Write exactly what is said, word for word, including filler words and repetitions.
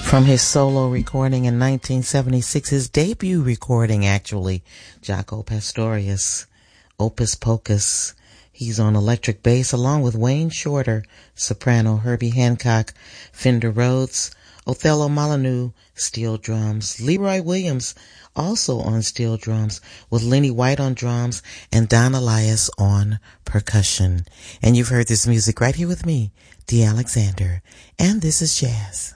From his solo recording in nineteen seventy-six, his debut recording actually, Jaco Pastorius, Opus Pocus. He's on electric bass along with Wayne Shorter, soprano, Herbie Hancock, Fender Rhodes, Othello Molyneux, steel drums, Leroy Williams also on steel drums, with Lenny White on drums and Don Elias on percussion. And you've heard this music right here with me, Dee Alexander, and this is jazz.